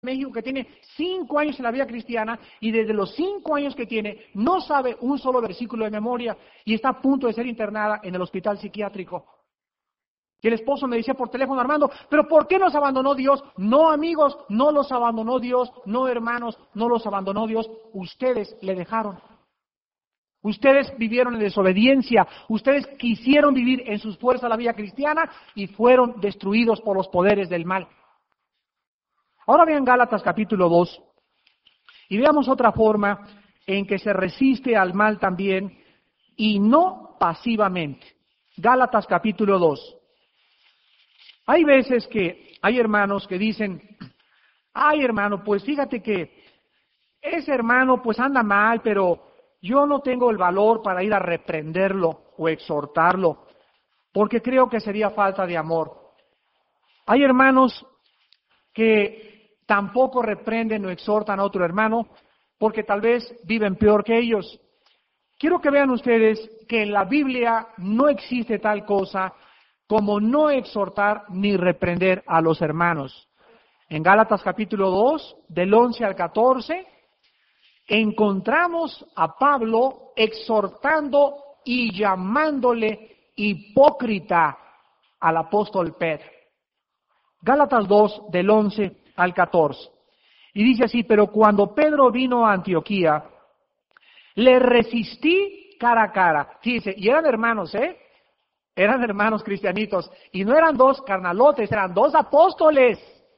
México que tiene 5 años en la vida cristiana y desde los 5 años que tiene no sabe un solo versículo de memoria y está a punto de ser internada en el hospital psiquiátrico. Y el esposo me decía por teléfono, Armando, ¿pero por qué nos abandonó Dios? No, amigos, no los abandonó Dios, no, hermanos, no los abandonó Dios, ustedes le dejaron. Ustedes vivieron en desobediencia, ustedes quisieron vivir en sus fuerzas la vida cristiana y fueron destruidos por los poderes del mal. Ahora vean Gálatas capítulo 2 y veamos otra forma en que se resiste al mal también y no pasivamente. Gálatas capítulo 2. Hay veces que hay hermanos que dicen, ay hermano, pues fíjate que ese hermano pues anda mal, pero yo no tengo el valor para ir a reprenderlo o exhortarlo, porque creo que sería falta de amor. Hay hermanos que tampoco reprenden o exhortan a otro hermano, porque tal vez viven peor que ellos. Quiero que vean ustedes que en la Biblia no existe tal cosa como no exhortar ni reprender a los hermanos. En Gálatas capítulo 2, del 11 al 14, encontramos a Pablo exhortando y llamándole hipócrita al apóstol Pedro. Gálatas 2, del 11 al 14. Y dice así, pero cuando Pedro vino a Antioquía, le resistí cara a cara. Fíjense, y eran hermanos, eran hermanos cristianitos, y no eran 2 carnalotes, eran 2 apóstoles.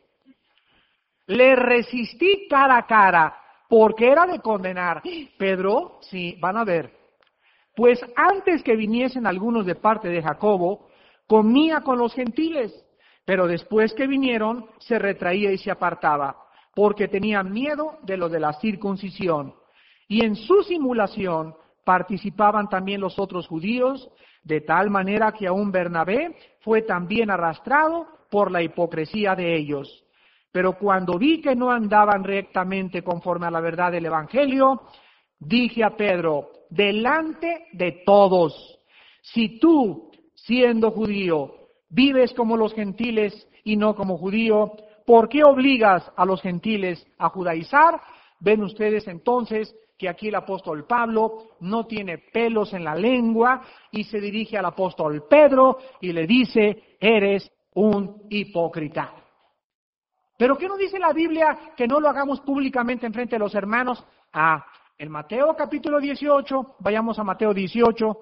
Le resistí cara a cara, porque era de condenar. Pedro, sí, van a ver, pues antes que viniesen algunos de parte de Jacobo, comía con los gentiles, pero después que vinieron, se retraía y se apartaba, porque tenía miedo de lo de la circuncisión. Y en su simulación participaban también los otros judíos, de tal manera que aún Bernabé fue también arrastrado por la hipocresía de ellos. Pero cuando vi que no andaban rectamente conforme a la verdad del Evangelio, dije a Pedro, delante de todos, si tú, siendo judío, vives como los gentiles y no como judío, ¿por qué obligas a los gentiles a judaizar? Ven ustedes entonces que aquí el apóstol Pablo no tiene pelos en la lengua y se dirige al apóstol Pedro y le dice, eres un hipócrita. ¿Pero qué nos dice la Biblia que no lo hagamos públicamente en frente de los hermanos? En Mateo capítulo 18, vayamos a Mateo 18,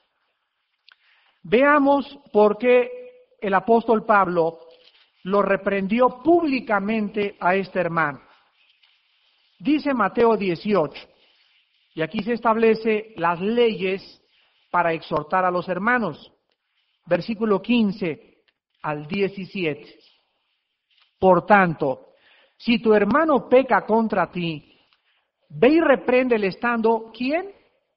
veamos por qué el apóstol Pablo lo reprendió públicamente a este hermano. Dice Mateo 18, y aquí se establece las leyes para exhortar a los hermanos. Versículo 15 al 17. Por tanto, si tu hermano peca contra ti, ve y repréndele estando, ¿quién?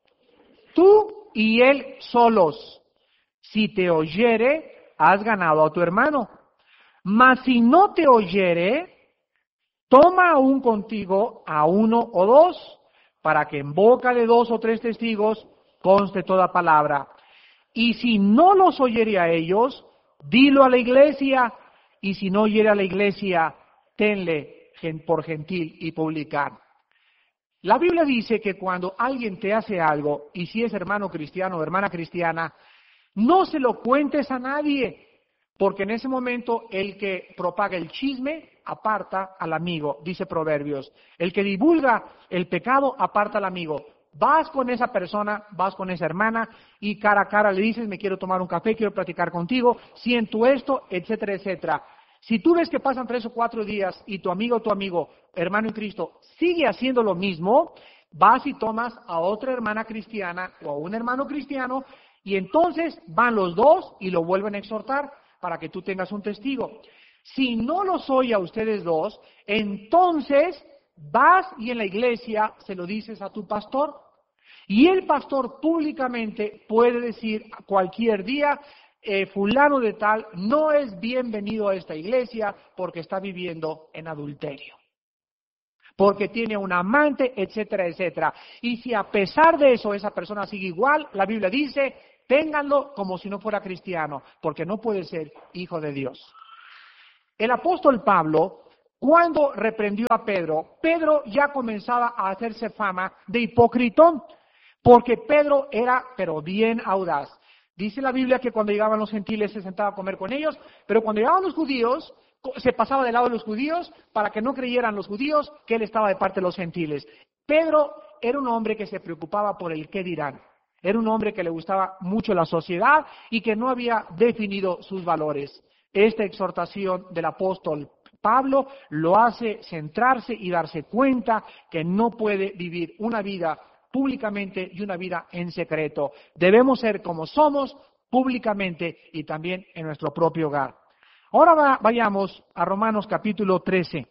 Tú y él solos. Si te oyere, has ganado a tu hermano. Mas si no te oyere, toma aún contigo a 1 o 2, para que en boca de 2 o 3 testigos conste toda palabra. Y si no los oyere a ellos, dilo a la iglesia, y si no oyere a la iglesia, tenle por gentil y publicano. La Biblia dice que cuando alguien te hace algo, y si es hermano cristiano o hermana cristiana, no se lo cuentes a nadie, porque en ese momento el que propaga el chisme aparta al amigo, dice Proverbios. El que divulga el pecado aparta al amigo. Vas con esa persona, vas con esa hermana y cara a cara le dices, me quiero tomar un café, quiero platicar contigo, siento esto, etcétera, etcétera. Si tú ves que pasan 3 o 4 días y tu amigo, hermano en Cristo, sigue haciendo lo mismo, vas y tomas a otra hermana cristiana o a un hermano cristiano y entonces van los dos y lo vuelven a exhortar para que tú tengas un testigo. Si no los oye a ustedes dos, entonces vas y en la iglesia se lo dices a tu pastor. Y el pastor públicamente puede decir cualquier día, fulano de tal no es bienvenido a esta iglesia porque está viviendo en adulterio, porque tiene un amante, etcétera, etcétera. Y si a pesar de eso esa persona sigue igual, la Biblia dice, ténganlo como si no fuera cristiano, porque no puede ser hijo de Dios. El apóstol Pablo Cuando reprendió a Pedro, Pedro ya comenzaba a hacerse fama de hipócrita, porque Pedro era, pero bien audaz. Dice la Biblia que cuando llegaban los gentiles se sentaba a comer con ellos, pero cuando llegaban los judíos, se pasaba del lado de los judíos para que no creyeran los judíos que él estaba de parte de los gentiles. Pedro era un hombre que se preocupaba por el qué dirán. Era un hombre que le gustaba mucho la sociedad y que no había definido sus valores. Esta exhortación del apóstol Pablo lo hace centrarse y darse cuenta que no puede vivir una vida públicamente y una vida en secreto. Debemos ser como somos públicamente y también en nuestro propio hogar. Ahora vayamos a Romanos capítulo 13.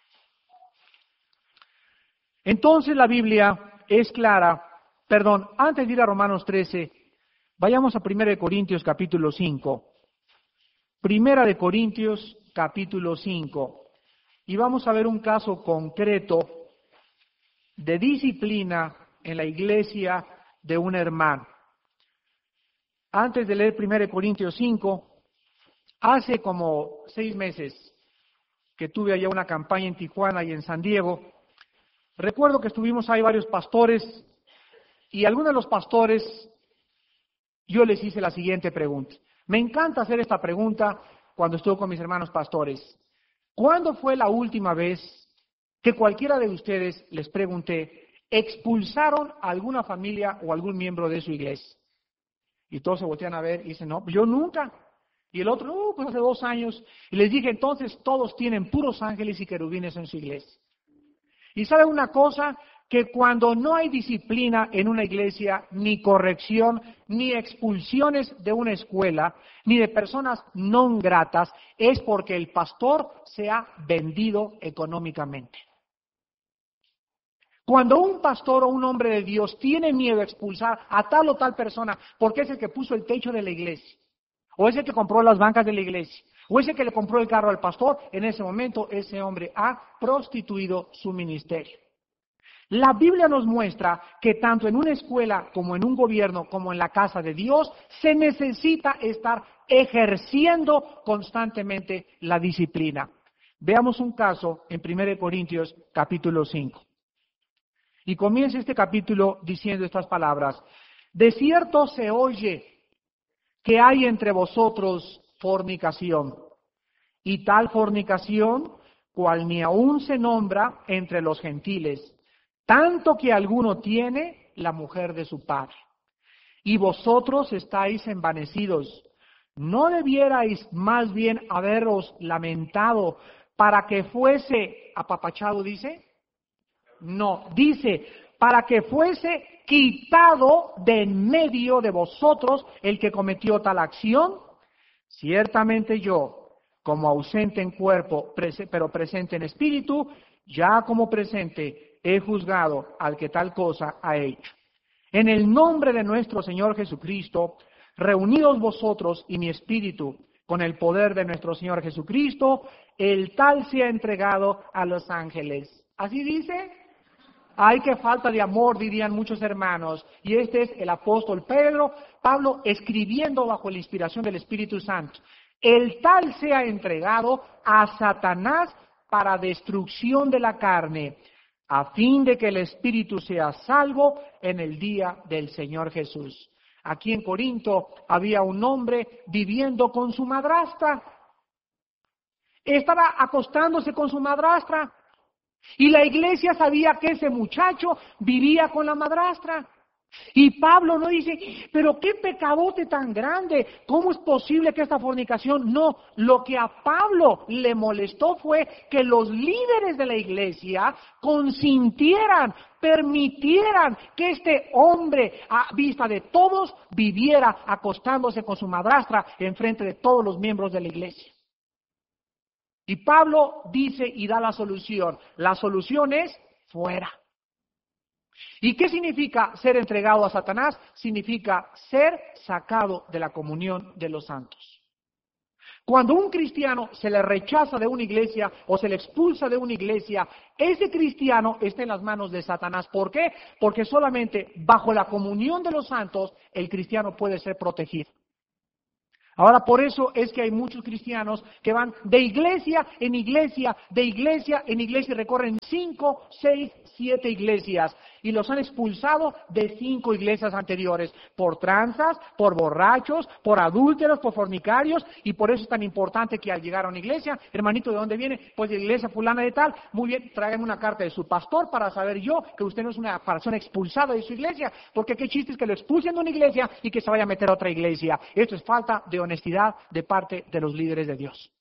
Entonces la Biblia es clara, antes de ir a Romanos 13, vayamos a 1 Corintios capítulo 5. 1 Corintios capítulo 5. Y vamos a ver un caso concreto de disciplina en la iglesia de un hermano. Antes de leer 1 Corintios 5, hace como 6 meses que tuve allá una campaña en Tijuana y en San Diego. Recuerdo que estuvimos ahí varios pastores y algunos de los pastores yo les hice la siguiente pregunta. Me encanta hacer esta pregunta cuando estuve con mis hermanos pastores. ¿Cuándo fue la última vez que cualquiera de ustedes, les pregunté, expulsaron a alguna familia o algún miembro de su iglesia? Y todos se voltean a ver y dicen, no, yo nunca. Y el otro, pues hace 2 años. Y les dije, entonces todos tienen puros ángeles y querubines en su iglesia. Y ¿sabe una cosa? Que cuando no hay disciplina en una iglesia, ni corrección, ni expulsiones de una escuela, ni de personas no gratas, es porque el pastor se ha vendido económicamente. Cuando un pastor o un hombre de Dios tiene miedo a expulsar a tal o tal persona, porque es el que puso el techo de la iglesia, o es el que compró las bancas de la iglesia, o es el que le compró el carro al pastor, en ese momento ese hombre ha prostituido su ministerio. La Biblia nos muestra que tanto en una escuela como en un gobierno, como en la casa de Dios, se necesita estar ejerciendo constantemente la disciplina. Veamos un caso en 1 Corintios capítulo 5. Y comienza este capítulo diciendo estas palabras. De cierto se oye que hay entre vosotros fornicación, y tal fornicación cual ni aún se nombra entre los gentiles, tanto que alguno tiene la mujer de su padre. Y vosotros estáis envanecidos. ¿No debierais más bien haberos lamentado para que fuese apapachado, dice? No, dice, para que fuese quitado de en medio de vosotros el que cometió tal acción? Ciertamente yo, como ausente en cuerpo, pero presente en espíritu, ya como presente he juzgado al que tal cosa ha hecho. En el nombre de nuestro Señor Jesucristo, reunidos vosotros y mi espíritu con el poder de nuestro Señor Jesucristo, el tal sea entregado a los ángeles. ¿Así dice? ¡Ay, qué falta de amor!, dirían muchos hermanos. Y este es el apóstol Pablo escribiendo bajo la inspiración del Espíritu Santo. El tal sea entregado a Satanás para destrucción de la carne, a fin de que el espíritu sea salvo en el día del Señor Jesús. Aquí en Corinto había un hombre viviendo con su madrastra. Estaba acostándose con su madrastra. Y la iglesia sabía que ese muchacho vivía con la madrastra. Y Pablo no dice, pero qué pecadote tan grande, ¿cómo es posible que esta fornicación? No, lo que a Pablo le molestó fue que los líderes de la iglesia consintieran, permitieran que este hombre, a vista de todos, viviera acostándose con su madrastra en frente de todos los miembros de la iglesia. Y Pablo dice y da la solución. La solución es fuera. ¿Y qué significa ser entregado a Satanás? Significa ser sacado de la comunión de los santos. Cuando un cristiano se le rechaza de una iglesia o se le expulsa de una iglesia, ese cristiano está en las manos de Satanás. ¿Por qué? Porque solamente bajo la comunión de los santos el cristiano puede ser protegido. Ahora, por eso es que hay muchos cristianos que van de iglesia en iglesia, de iglesia en iglesia, y recorren 5, 6, 7 iglesias, y los han expulsado de 5 iglesias anteriores, por tranzas, por borrachos, por adúlteros, por fornicarios, y por eso es tan importante que al llegar a una iglesia, hermanito, ¿de dónde viene? Pues de la iglesia fulana de tal. Muy bien, tráigame una carta de su pastor para saber yo que usted no es una persona expulsada de su iglesia, porque qué chiste es que lo expulsen de una iglesia y que se vaya a meter a otra iglesia. Esto es falta de honestidad de parte de los líderes de Dios.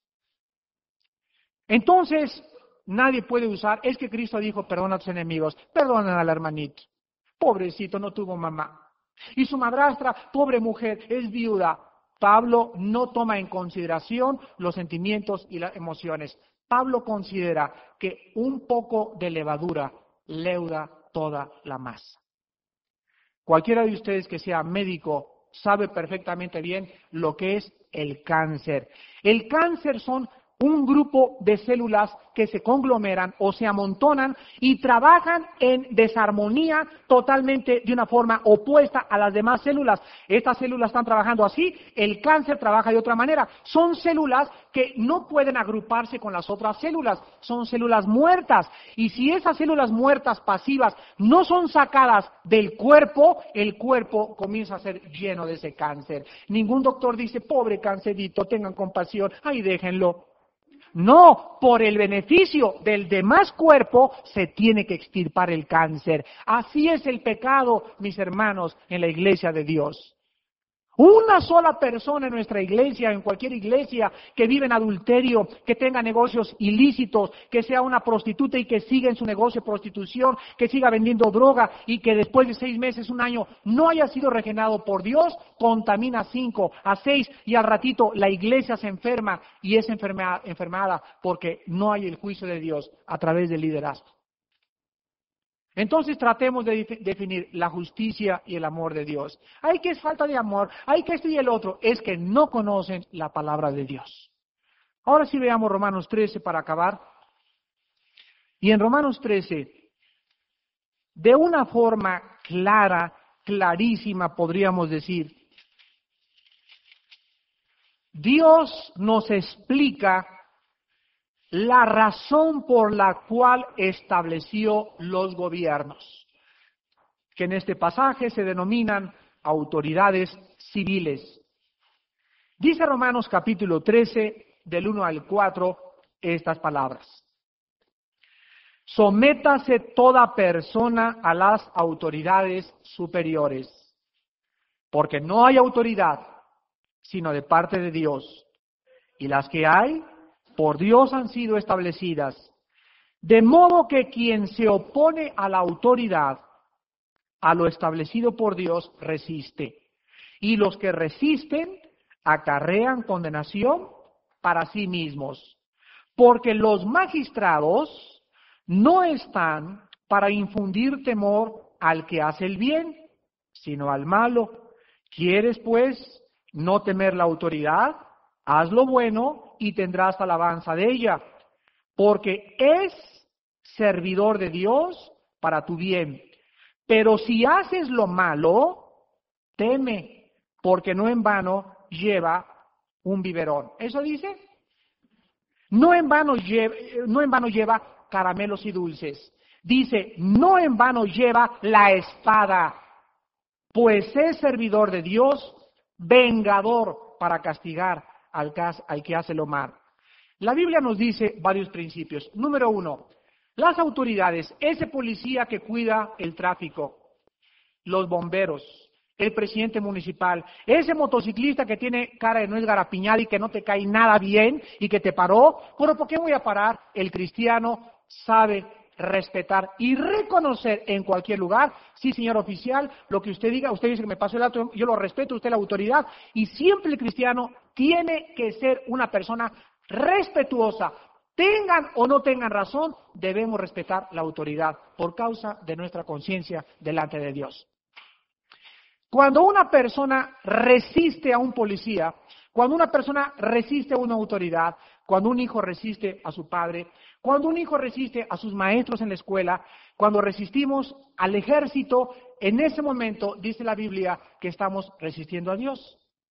Entonces, nadie puede usar, es que Cristo dijo, perdona a tus enemigos, perdonan al hermanito. Pobrecito, no tuvo mamá. Y su madrastra, pobre mujer, es viuda. Pablo no toma en consideración los sentimientos y las emociones. Pablo considera que un poco de levadura leuda toda la masa. Cualquiera de ustedes que sea médico sabe perfectamente bien lo que es el cáncer. El cáncer son un grupo de células que se conglomeran o se amontonan y trabajan en desarmonía totalmente de una forma opuesta a las demás células. Estas células están trabajando así, el cáncer trabaja de otra manera. Son células que no pueden agruparse con las otras células, son células muertas. Y si esas células muertas pasivas no son sacadas del cuerpo, el cuerpo comienza a ser lleno de ese cáncer. Ningún doctor dice, pobre cancerito, tengan compasión, ahí déjenlo. No, por el beneficio del demás cuerpo se tiene que extirpar el cáncer. Así es el pecado, mis hermanos, en la iglesia de Dios. Una sola persona en nuestra iglesia, en cualquier iglesia, que vive en adulterio, que tenga negocios ilícitos, que sea una prostituta y que siga en su negocio de prostitución, que siga vendiendo droga y que después de 6 meses, 1 año, no haya sido regenerado por Dios, contamina 5 a 6 y al ratito la iglesia se enferma y es enfermada porque no hay el juicio de Dios a través del liderazgo. Entonces tratemos de definir la justicia y el amor de Dios. Hay que es falta de amor, hay que esto y el otro, es que no conocen la palabra de Dios. Ahora sí veamos Romanos 13 para acabar. Y en Romanos 13, de una forma clara, clarísima podríamos decir, Dios nos explica la razón por la cual estableció los gobiernos, que en este pasaje se denominan autoridades civiles. Dice Romanos capítulo 13, del 1 al 4, estas palabras. Sométase toda persona a las autoridades superiores, porque no hay autoridad sino de parte de Dios, y las que hay por Dios han sido establecidas, de modo que quien se opone a la autoridad, a lo establecido por Dios, resiste. Y los que resisten acarrean condenación para sí mismos, porque los magistrados no están para infundir temor al que hace el bien, sino al malo. ¿Quieres, pues, no temer la autoridad? Haz lo bueno y tendrás alabanza de ella, porque es servidor de Dios para tu bien. Pero si haces lo malo, teme, porque no en vano lleva un biberón. ¿Eso dice? No en vano lleva caramelos y dulces. Dice, no en vano lleva la espada, pues es servidor de Dios, vengador para castigar al que hace lo mal. La Biblia nos dice varios principios. Número 1, las autoridades, ese policía que cuida el tráfico, los bomberos, el presidente municipal, ese motociclista que tiene cara de nuez garapiñada y que no te cae nada bien y que te paró, bueno, ¿por qué voy a parar? El cristiano sabe respetar y reconocer en cualquier lugar, sí señor oficial, lo que usted diga, usted dice que me pasó el alto, yo lo respeto, usted la autoridad, y siempre el cristiano tiene que ser una persona respetuosa. Tengan o no tengan razón, debemos respetar la autoridad por causa de nuestra conciencia delante de Dios. Cuando una persona resiste a un policía, cuando una persona resiste a una autoridad, cuando un hijo resiste a su padre, cuando un hijo resiste a sus maestros en la escuela, cuando resistimos al ejército, en ese momento dice la Biblia que estamos resistiendo a Dios.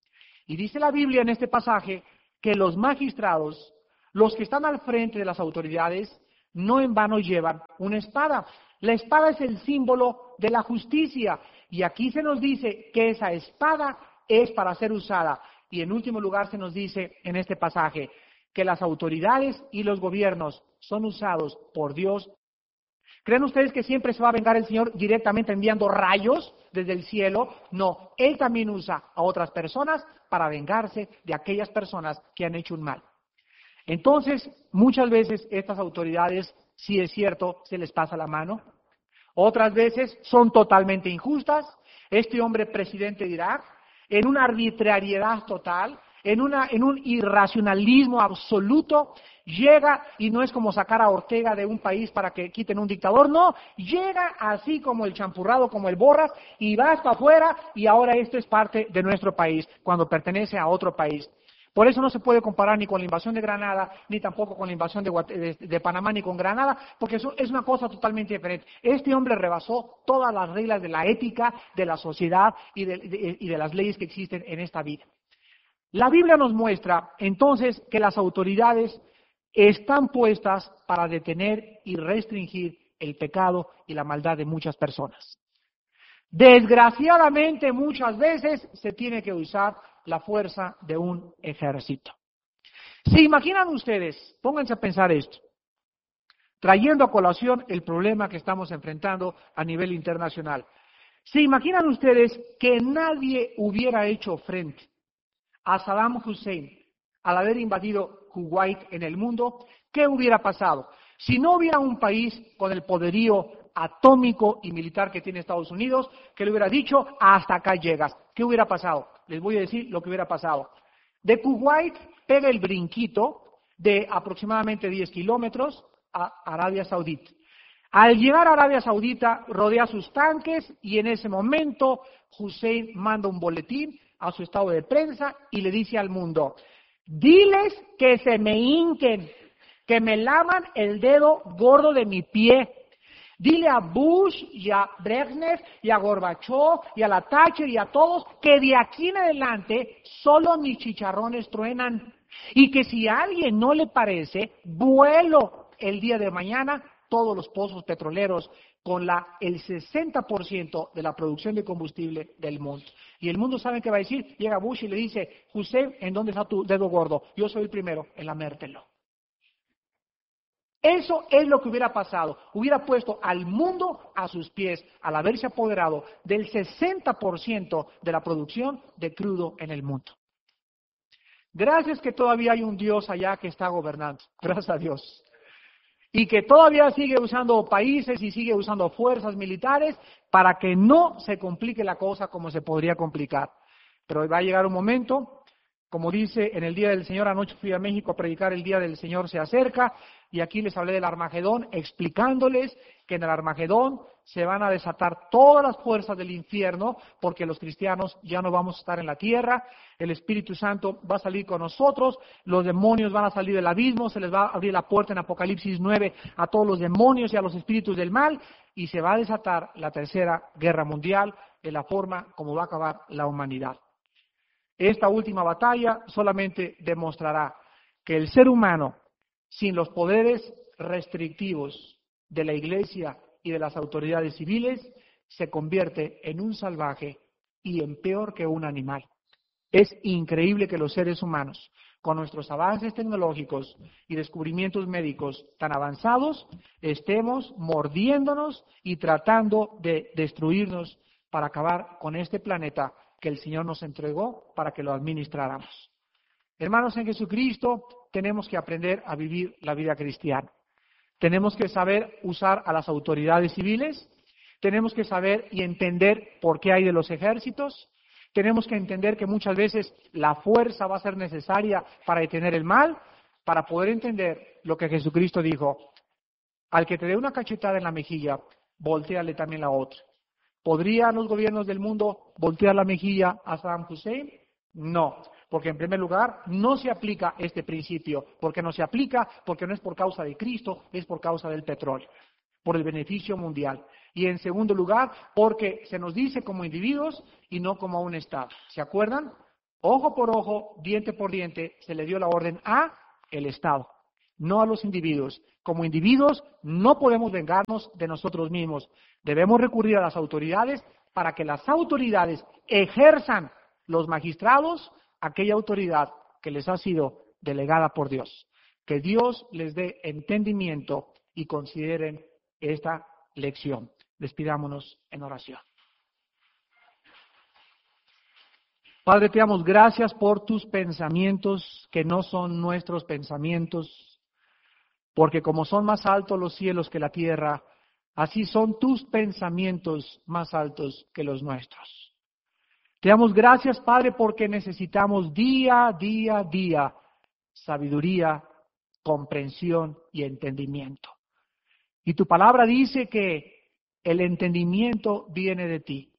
Y dice la Biblia en este pasaje que los magistrados, los que están al frente de las autoridades, no en vano llevan una espada. La espada es el símbolo de la justicia. Y aquí se nos dice que esa espada es para ser usada. Y en último lugar se nos dice en este pasaje que las autoridades y los gobiernos son usados por Dios. ¿Creen ustedes que siempre se va a vengar el Señor directamente enviando rayos desde el cielo? No, Él también usa a otras personas para vengarse de aquellas personas que han hecho un mal. Entonces, muchas veces estas autoridades, si es cierto, se les pasa la mano. Otras veces son totalmente injustas. Este hombre presidente de Irak, en una arbitrariedad total, en un irracionalismo absoluto, llega y no es como sacar a Ortega de un país para que quiten un dictador, no, llega así como el champurrado, como el Borras, y vas para afuera y ahora esto es parte de nuestro país, cuando pertenece a otro país. Por eso no se puede comparar ni con la invasión de Granada, ni tampoco con la invasión de Panamá, ni con Granada, porque eso es una cosa totalmente diferente. Este hombre rebasó todas las reglas de la ética, de la sociedad y de las leyes que existen en esta vida. La Biblia nos muestra entonces que las autoridades están puestas para detener y restringir el pecado y la maldad de muchas personas. Desgraciadamente, muchas veces se tiene que usar la fuerza de un ejército. ¿Se imaginan ustedes, pónganse a pensar esto, trayendo a colación el problema que estamos enfrentando a nivel internacional? ¿Se imaginan ustedes que nadie hubiera hecho frente a Saddam Hussein al haber invadido Kuwait en el mundo? ¿Qué hubiera pasado? Si no hubiera un país con el poderío atómico y militar que tiene Estados Unidos, que le hubiera dicho, hasta acá llegas. ¿Qué hubiera pasado? Les voy a decir lo que hubiera pasado. De Kuwait pega el brinquito de aproximadamente 10 kilómetros a Arabia Saudita. Al llegar a Arabia Saudita, rodea sus tanques y en ese momento Hussein manda un boletín a su estado de prensa y le dice al mundo, diles que se me hinquen, que me laman el dedo gordo de mi pie. Dile a Bush y a Brezhnev y a Gorbachev y a la Thatcher y a todos que de aquí en adelante solo mis chicharrones truenan y que si a alguien no le parece, vuelo el día de mañana todos los pozos petroleros con el 60% de la producción de combustible del mundo. Y el mundo sabe qué va a decir, llega Bush y le dice, Hussein, ¿en dónde está tu dedo gordo? Yo soy el primero en lamértelo. Eso es lo que hubiera pasado. Hubiera puesto al mundo a sus pies al haberse apoderado del 60% de la producción de crudo en el mundo. Gracias que todavía hay un Dios allá que está gobernando. Gracias a Dios. Y que todavía sigue usando países y sigue usando fuerzas militares para que no se complique la cosa como se podría complicar. Pero va a llegar un momento, como dice en el Día del Señor, anoche fui a México a predicar, el Día del Señor se acerca, y aquí les hablé del Armagedón, explicándoles que en el Armagedón se van a desatar todas las fuerzas del infierno, porque los cristianos ya no vamos a estar en la tierra, el Espíritu Santo va a salir con nosotros, los demonios van a salir del abismo, se les va a abrir la puerta en Apocalipsis 9 a todos los demonios y a los espíritus del mal, y se va a desatar la tercera guerra mundial de la forma como va a acabar la humanidad. Esta última batalla solamente demostrará que el ser humano, sin los poderes restrictivos de la Iglesia y de las autoridades civiles, se convierte en un salvaje y en peor que un animal. Es increíble que los seres humanos, con nuestros avances tecnológicos y descubrimientos médicos tan avanzados, estemos mordiéndonos y tratando de destruirnos para acabar con este planeta que el Señor nos entregó para que lo administráramos. Hermanos en Jesucristo, tenemos que aprender a vivir la vida cristiana. Tenemos que saber usar a las autoridades civiles, tenemos que saber y entender por qué hay de los ejércitos, tenemos que entender que muchas veces la fuerza va a ser necesaria para detener el mal, para poder entender lo que Jesucristo dijo, al que te dé una cachetada en la mejilla, voltéale también la otra. ¿Podrían los gobiernos del mundo voltear la mejilla a Saddam Hussein? No, porque en primer lugar no se aplica este principio. ¿Por qué no se aplica? Porque no es por causa de Cristo, es por causa del petróleo, por el beneficio mundial. Y en segundo lugar, porque se nos dice como individuos y no como un Estado. ¿Se acuerdan? ojo por ojo, diente por diente, se le dio la orden a el Estado, no a los individuos. Como individuos no podemos vengarnos de nosotros mismos. Debemos recurrir a las autoridades para que las autoridades ejerzan los magistrados aquella autoridad que les ha sido delegada por Dios. Que Dios les dé entendimiento y consideren esta lección. Despidámonos en oración. Padre, te damos gracias por tus pensamientos que no son nuestros pensamientos, porque como son más altos los cielos que la tierra, así son tus pensamientos más altos que los nuestros. Te damos gracias, Padre, porque necesitamos día a día sabiduría, comprensión y entendimiento. Y tu palabra dice que el entendimiento viene de ti.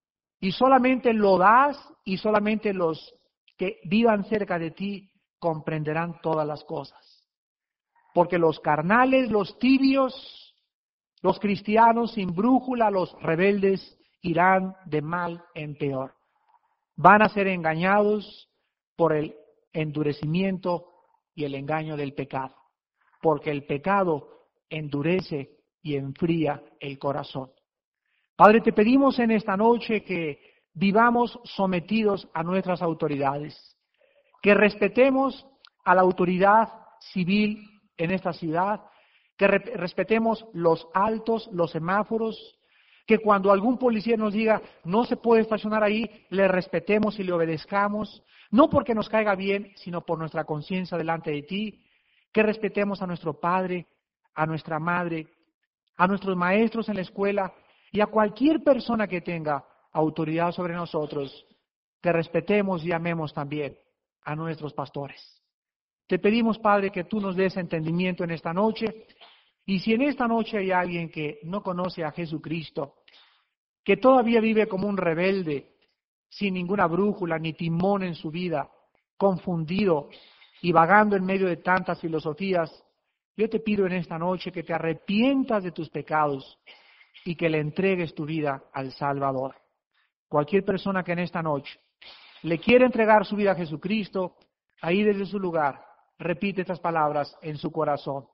Y solamente lo das y solamente los que vivan cerca de ti comprenderán todas las cosas. Porque los carnales, los tibios, los cristianos sin brújula, los rebeldes, irán de mal en peor. Van a ser engañados por el endurecimiento y el engaño del pecado. Porque el pecado endurece y enfría el corazón. Padre, te pedimos en esta noche que vivamos sometidos a nuestras autoridades, que respetemos a la autoridad civil en esta ciudad, que respetemos los altos, los semáforos, que cuando algún policía nos diga no se puede estacionar ahí, le respetemos y le obedezcamos, no porque nos caiga bien, sino por nuestra conciencia delante de ti, que respetemos a nuestro padre, a nuestra madre, a nuestros maestros en la escuela, y a cualquier persona que tenga autoridad sobre nosotros, que respetemos y amemos también a nuestros pastores. Te pedimos, Padre, que tú nos des entendimiento en esta noche, y si en esta noche hay alguien que no conoce a Jesucristo, que todavía vive como un rebelde, sin ninguna brújula ni timón en su vida, confundido y vagando en medio de tantas filosofías, yo te pido en esta noche que te arrepientas de tus pecados y que le entregues tu vida al Salvador. Cualquier persona que en esta noche le quiera entregar su vida a Jesucristo, ahí desde su lugar, repite estas palabras en su corazón.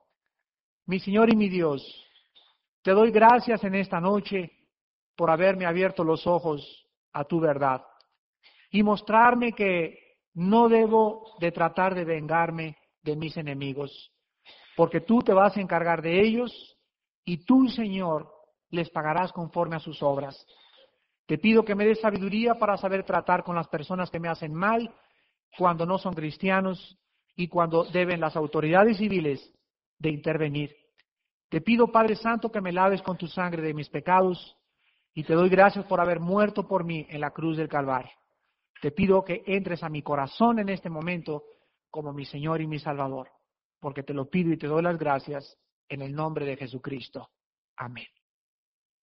Mi Señor y mi Dios, te doy gracias en esta noche por haberme abierto los ojos a tu verdad y mostrarme que no debo de tratar de vengarme de mis enemigos, porque tú te vas a encargar de ellos y tú, Señor, les pagarás conforme a sus obras. Te pido que me des sabiduría para saber tratar con las personas que me hacen mal cuando no son cristianos y cuando deben las autoridades civiles de intervenir. Te pido, Padre Santo, que me laves con tu sangre de mis pecados y te doy gracias por haber muerto por mí en la cruz del Calvario. Te pido que entres a mi corazón en este momento como mi Señor y mi Salvador, porque te lo pido y te doy las gracias en el nombre de Jesucristo. Amén.